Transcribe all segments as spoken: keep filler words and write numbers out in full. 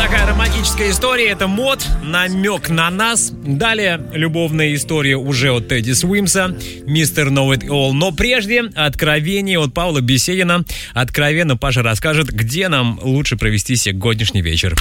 Такая романтическая история, это мод, намек на нас. Далее любовная история уже от Тедди Свимса, мистер Know It All. Но прежде откровение от Павла Беседина. Откровенно Паша расскажет, где нам лучше провести сегодняшний вечер.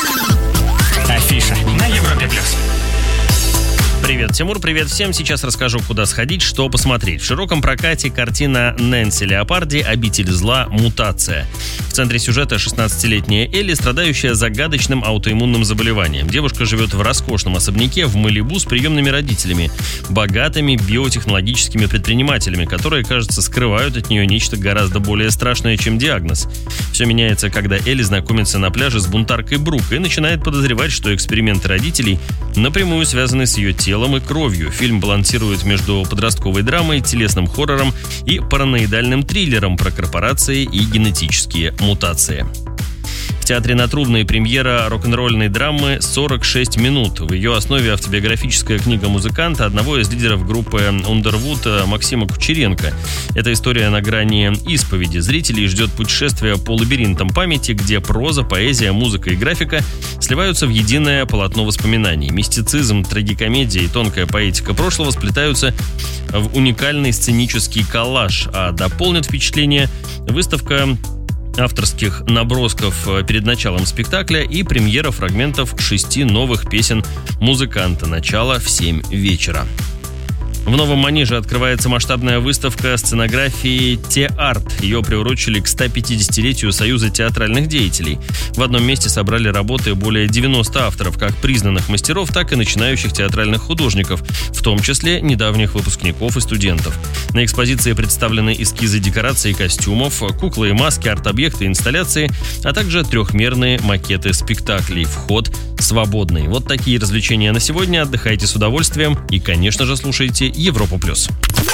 Афиша на Европе плюс. Привет, Тимур, привет всем. Сейчас расскажу, куда сходить, что посмотреть. В широком прокате картина Нэнси Леопарди «Обитель зла. Мутация». В центре сюжета шестнадцатилетняя Элли, страдающая загадочным аутоиммунным заболеванием. Девушка живет в роскошном особняке в Малибу с приемными родителями, богатыми биотехнологическими предпринимателями, которые, кажется, скрывают от нее нечто гораздо более страшное, чем диагноз. Все меняется, когда Элли знакомится на пляже с бунтаркой Брук и начинает подозревать, что эксперименты родителей напрямую связаны с ее телом и кровью. Фильм балансирует между подростковой драмой, телесным хоррором и параноидальным триллером про корпорации и генетические мутации. В театре на Трубной премьера рок-н-ролльной драмы «сорок шесть минут». В ее основе автобиографическая книга музыканта, одного из лидеров группы Underwood Максима Кучеренко. Эта история на грани исповеди. Зрителей ждет путешествие по лабиринтам памяти, где проза, поэзия, музыка и графика сливаются в единое полотно воспоминаний. Мистицизм, трагикомедия и тонкая поэтика прошлого сплетаются в уникальный сценический коллаж, а дополнит впечатление выставка авторских набросков перед началом спектакля и премьера фрагментов шести новых песен музыканта. Начало в семь вечера. В Новом Манеже открывается масштабная выставка сценографии «Те-Арт». Ее приурочили к стопятидесятилетию Союза театральных деятелей. В одном месте собрали работы более девяноста авторов, как признанных мастеров, так и начинающих театральных художников, в том числе недавних выпускников и студентов. На экспозиции представлены эскизы декораций и костюмов, куклы и маски, арт-объекты, инсталляции, а также трехмерные макеты спектаклей. Вход свободный. Вот такие развлечения на сегодня. Отдыхайте с удовольствием и, конечно же, слушайте Европу плюс.